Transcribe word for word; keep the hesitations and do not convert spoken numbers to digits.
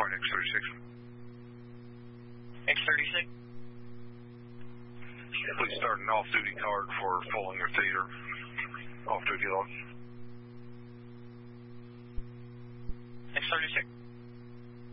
card, X thirty-six. X thirty-six? Please start an off-duty card for Fullinger Theater. Off-duty log. X thirty-six.